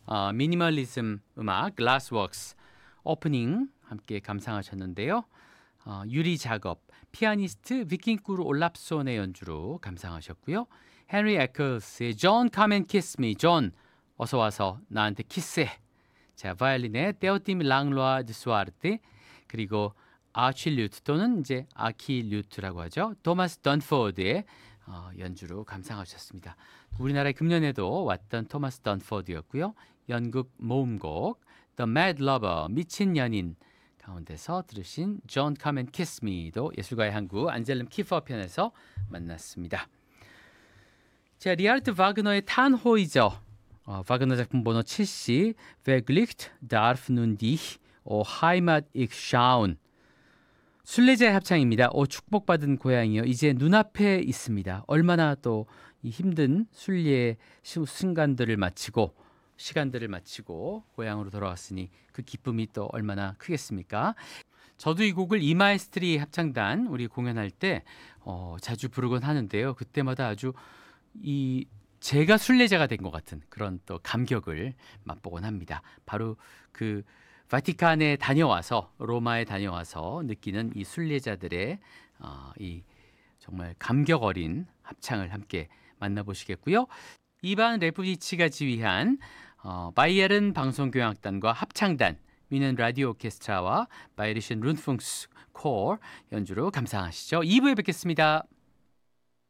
미니멀리즘 음악 Glassworks 오프닝 함께 감상하셨는데요. 유리 작업 피아니스트 비킹쿠르 올랍손의 연주로 감상하셨고요. 헨리 에클스의 John Come and Kiss Me. 존 어서 와서 나한테 키스해. 자, 바이올린의 테오티미 랑로아 드 수아르테 그리고 아치류트 또는 이제 아키류트라고 하죠. 토마스 던포드의 연주로 감상하셨습니다. 우리나라에 금년에도 왔던 토마스 던포드였고요. 연극 모음곡 The Mad Lover 미친 연인 가운데서 들으신 John Come and Kiss Me도 예술가의 항구 안젤름 키퍼 편에서 만났습니다. 자, 리하르트 바그너의 탄호이저 바그너 작품 번호 70 Verglicht darf nun dich o Heimat ich schauen 순례자의 합창입니다. 축복받은 고향이요. 이제 눈앞에 있습니다. 얼마나 또 이 힘든 순례의 순간들을 마치고 시간들을 마치고 고향으로 돌아왔으니 그 기쁨이 또 얼마나 크겠습니까? 저도 이 곡을 이마에스트리 합창단 우리 공연할 때 자주 부르곤 하는데요. 그때마다 아주 제가 순례자가 된 것 같은 그런 또 감격을 맛보곤 합니다. 바로 그 바티칸에 다녀와서 로마에 다녀와서 느끼는 이 순례자들의 이 정말 감격 어린 합창을 함께 만나보시겠고요. 이반 레프리치가 지휘한 바이에른 방송교향악단과 합창단 미넨 라디오 오케스트라와 바이에르신 룬풍스 코어 연주로 감상하시죠. 2부에 뵙겠습니다.